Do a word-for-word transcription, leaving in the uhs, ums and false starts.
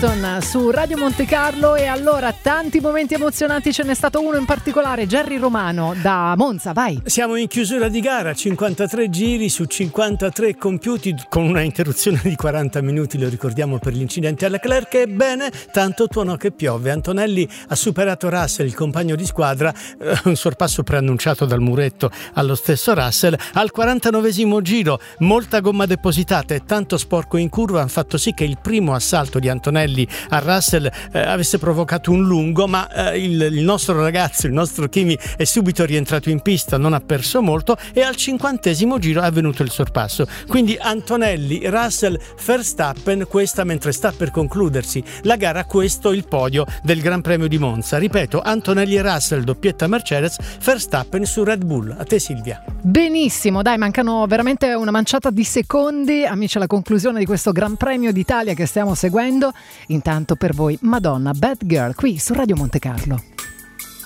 Houston su Radio Monte Carlo. E allora, tanti momenti emozionanti, ce n'è stato uno in particolare. Jerry Romano da Monza, vai. Siamo in chiusura di gara, cinquantatré giri su cinquantatré compiuti, con una interruzione di quaranta minuti, lo ricordiamo, per l'incidente alla Leclerc. Ebbene, tanto tuonò che piove. Antonelli ha superato Russell, il compagno di squadra, eh, un sorpasso preannunciato dal muretto allo stesso Russell. Al quarantanovesimo giro, molta gomma depositata e tanto sporco in curva hanno fatto sì che il primo assalto di Antonelli a Russell eh, avesse provocato un lungo, ma eh, il, il nostro ragazzo, il nostro Kimi, è subito rientrato in pista, non ha perso molto, e al cinquantesimo giro è avvenuto il sorpasso. Quindi Antonelli, Russell, Verstappen, questa mentre sta per concludersi la gara, questo il podio del Gran Premio di Monza. Ripeto, Antonelli e Russell, doppietta Mercedes, Verstappen su Red Bull. A te Silvia. Benissimo, dai, mancano veramente una manciata di secondi, amici, alla conclusione di questo Gran Premio d'Italia che stiamo seguendo. Intanto per voi Madonna, Bad Girl, qui su Radio Monte Carlo.